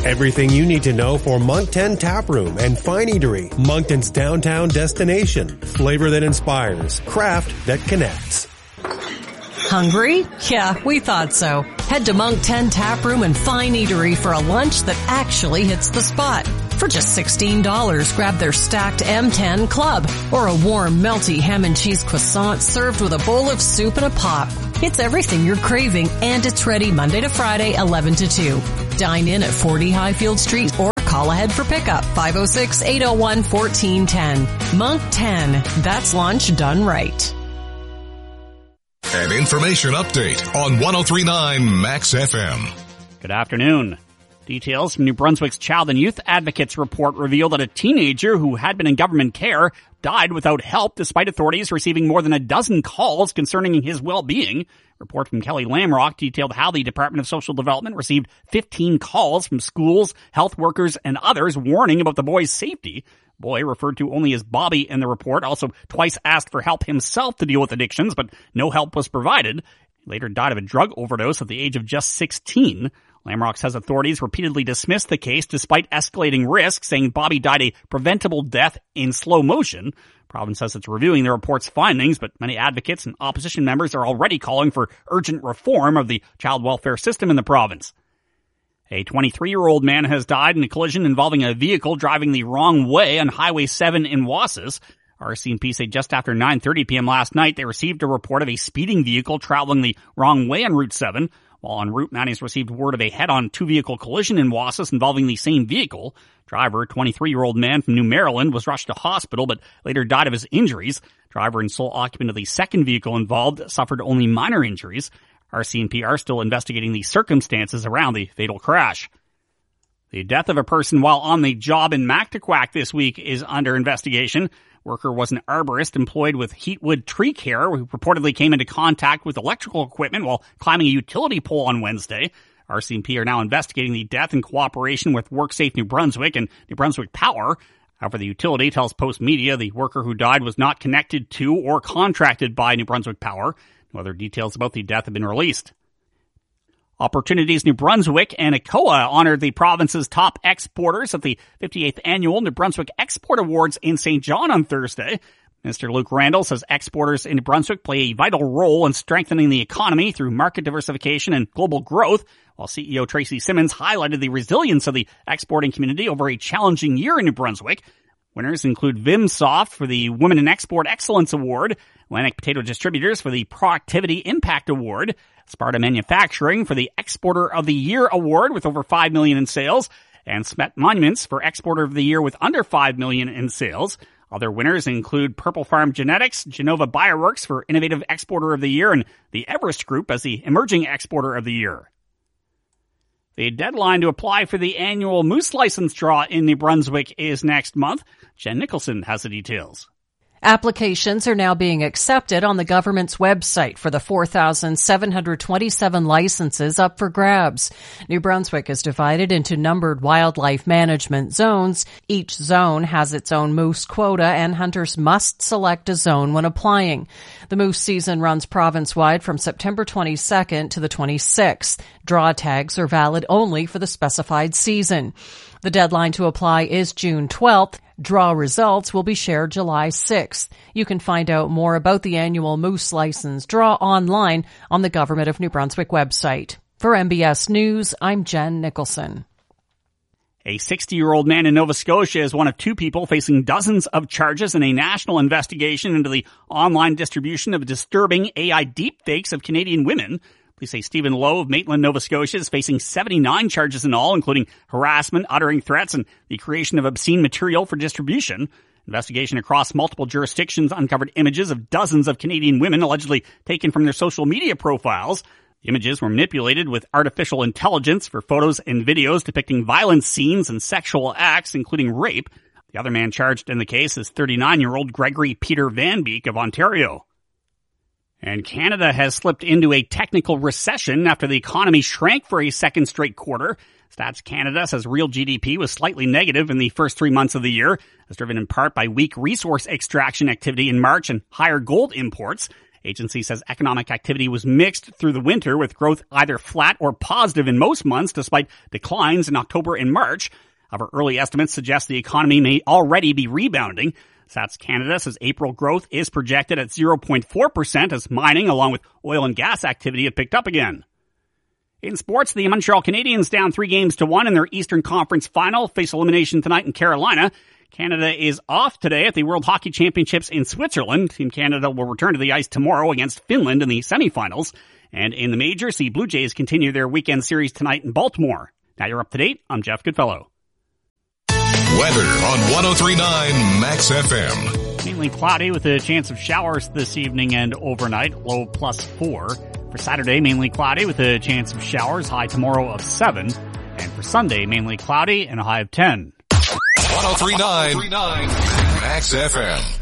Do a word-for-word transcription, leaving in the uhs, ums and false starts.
Everything you need to know for Moncton Tap Room and Fine Eatery, Moncton's downtown destination. Flavor that inspires, craft that connects. Hungry? Yeah, we thought so. Head to Moncton Tap Room and Fine Eatery for a lunch that actually hits the spot. For just sixteen dollars, grab their stacked M ten Club or a warm, melty ham and cheese croissant served with a bowl of soup and a pop. It's everything you're craving, and it's ready Monday to Friday, eleven to two. Dine in at forty Highfield Street or call ahead for pickup, five oh six, eight oh one, one four one oh. Monk ten. That's lunch done right. An information update on one oh three point nine Max F M. Good afternoon. Details from New Brunswick's Child and Youth Advocates report reveal that a teenager who had been in government care died without help despite authorities receiving more than a dozen calls concerning his well-being. Report from Kelly Lamrock detailed how the Department of Social Development received fifteen calls from schools, health workers, and others warning about the boy's safety. Boy, referred to only as Bobby in the report, also twice asked for help himself to deal with addictions, but no help was provided. He later died of a drug overdose at the age of just sixteen. Lamrock says authorities repeatedly dismissed the case despite escalating risks, saying Bobby died a preventable death in slow motion. The province says it's reviewing the report's findings, but many advocates and opposition members are already calling for urgent reform of the child welfare system in the province. A twenty-three-year-old man has died in a collision involving a vehicle driving the wrong way on Highway seven in Wasis. R C M P say just after nine thirty p.m. last night, they received a report of a speeding vehicle traveling the wrong way on Route seven. While en route, Manny's received word of a head-on two-vehicle collision in Wasis involving the same vehicle. Driver, twenty-three-year-old man from New Maryland, was rushed to hospital but later died of his injuries. Driver and sole occupant of the second vehicle involved suffered only minor injuries. R C M P are still investigating the circumstances around the fatal crash. The death of a person while on the job in Mactaquac this week is under investigation. Worker was an arborist employed with Heatwood Tree Care who reportedly came into contact with electrical equipment while climbing a utility pole on Wednesday. R C M P are now investigating the death in cooperation with WorkSafe New Brunswick and New Brunswick Power. However, the utility tells Post Media the worker who died was not connected to or contracted by New Brunswick Power. No other details about the death have been released. Opportunities New Brunswick and E C O A honored the province's top exporters at the fifty-eighth Annual New Brunswick Export Awards in Saint John on Thursday. Minister Luke Randall says exporters in New Brunswick play a vital role in strengthening the economy through market diversification and global growth, while C E O Tracy Simmons highlighted the resilience of the exporting community over a challenging year in New Brunswick. Winners include Vimsoft for the Women in Export Excellence Award, Atlantic Potato Distributors for the Productivity Impact Award, Sparta Manufacturing for the Exporter of the Year Award with over five million dollars in sales, and Smet Monuments for Exporter of the Year with under five million dollars in sales. Other winners include Purple Farm Genetics, Genova Bioworks for Innovative Exporter of the Year, and the Everest Group as the Emerging Exporter of the Year. The deadline to apply for the annual moose license draw in New Brunswick is next month. Jen Nicholson has the details. Applications are now being accepted on the government's website for the four thousand seven hundred twenty-seven licenses up for grabs. New Brunswick is divided into numbered wildlife management zones. Each zone has its own moose quota, and hunters must select a zone when applying. The moose season runs province-wide from September twenty-second to the twenty-sixth. Draw tags are valid only for the specified season. The deadline to apply is June twelfth. Draw results will be shared July sixth. You can find out more about the annual moose license draw online on the Government of New Brunswick website. For M B S News, I'm Jen Nicholson. A sixty-year-old man in Nova Scotia is one of two people facing dozens of charges in a national investigation into the online distribution of disturbing A I deepfakes of Canadian women. Police say Stephen Lowe of Maitland, Nova Scotia is facing seventy-nine charges in all, including harassment, uttering threats, and the creation of obscene material for distribution. Investigation across multiple jurisdictions uncovered images of dozens of Canadian women allegedly taken from their social media profiles. The images were manipulated with artificial intelligence for photos and videos depicting violent scenes and sexual acts, including rape. The other man charged in the case is thirty-nine-year-old Gregory Peter Van Beek of Ontario. And Canada has slipped into a technical recession after the economy shrank for a second straight quarter. Stats Canada says real G D P was slightly negative in the first three months of the year, as driven in part by weak resource extraction activity in March and higher gold imports. Agency says economic activity was mixed through the winter, with growth either flat or positive in most months, despite declines in October and March. However, early estimates suggest the economy may already be rebounding. Stats Canada says April growth is projected at zero point four percent as mining, along with oil and gas activity, have picked up again. In sports, the Montreal Canadiens, down three games to one in their Eastern Conference final, face elimination tonight in Carolina. Canada is off today at the World Hockey Championships in Switzerland. Team Canada will return to the ice tomorrow against Finland in the semifinals. And in the majors, the Blue Jays continue their weekend series tonight in Baltimore. Now you're up to date. I'm Jeff Goodfellow. Weather on one oh three point nine Max F M. Mainly cloudy with a chance of showers this evening and overnight, low plus four. For Saturday, mainly cloudy with a chance of showers, high tomorrow of seven. And for Sunday, mainly cloudy and a high of ten. one oh three point nine Max F M.